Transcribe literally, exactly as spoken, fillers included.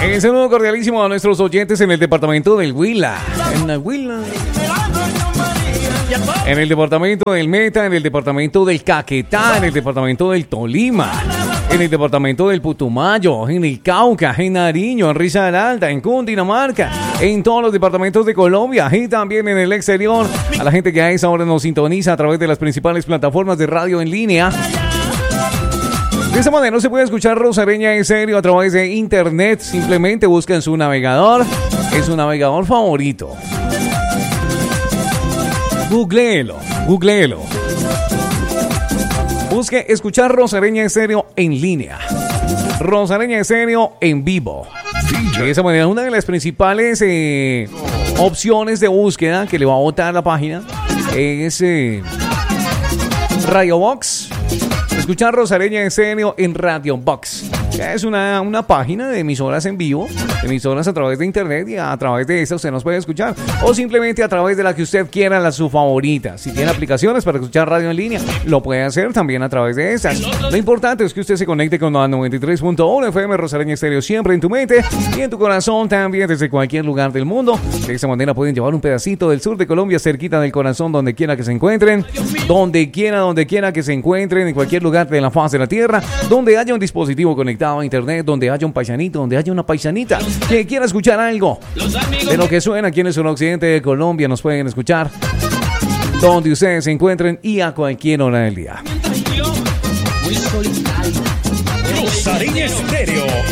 Un saludo cordialísimo a nuestros oyentes en el departamento del Huila. En el Huila. En el departamento del Meta, en el departamento del Caquetá, en el departamento del Tolima, en el departamento del Putumayo, en el Cauca, en Nariño, en Risaralda, en Cundinamarca, en todos los departamentos de Colombia y también en el exterior. A la gente que a esa hora nos sintoniza a través de las principales plataformas de radio en línea. De esta manera no se puede escuchar Rosareña en serio a través de internet. Simplemente busca en su navegador, en su navegador favorito. Googleelo, googleelo. Busque escuchar Rosareña en serio en línea. Rosareña en serio en vivo. De esa manera, una de las principales eh, opciones de búsqueda que le va a botar la página es eh, Radio Box. Escuchar Rosareña en serio en Radio Box. Es una, una página de emisoras en vivo, emisoras a través de internet, y a través de esta usted nos puede escuchar, o simplemente a través de la que usted quiera, la su favorita. Si tiene aplicaciones para escuchar radio en línea, lo puede hacer también a través de estas. Lo importante es que usted se conecte con la noventa y tres punto uno F M Rosareña Estéreo, siempre en tu mente y en tu corazón también, desde cualquier lugar del mundo. De esta manera pueden llevar un pedacito del sur de Colombia cerquita del corazón, donde quiera que se encuentren, donde quiera, donde quiera que se encuentren, en cualquier lugar de la faz de la tierra, donde haya un dispositivo conectado a internet, donde haya un paisanito, donde haya una paisanita que quiera escuchar algo de lo que suena aquí en el suroccidente de Colombia. Nos pueden escuchar donde ustedes se encuentren y a cualquier hora del día. Rosareña Estéreo